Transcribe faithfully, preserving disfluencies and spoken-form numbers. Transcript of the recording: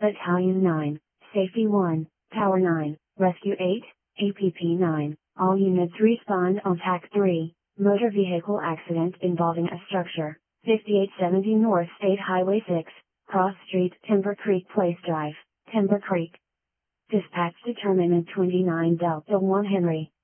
Battalion nine, Safety one, Power nine, Rescue eight, A P P nine. All units respond on T A C three, motor vehicle accident involving a structure, fifty-eight seventy North State Highway six, Cross Street, Timber Creek Place Drive, Timber Creek. Dispatch determinant twenty-nine Delta one Henry.